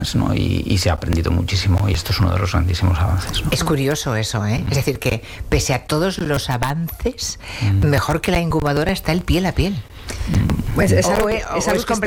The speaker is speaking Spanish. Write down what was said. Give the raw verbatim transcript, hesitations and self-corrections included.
¿no? Y, y se ha aprendido muchísimo y esto es uno de los grandísimos avances, ¿no? Es curioso eso, ¿eh? Mm. Es decir, que pese a todos los avances, mm. mejor que la incubadora está el piel a piel. Pues es algo, es algo que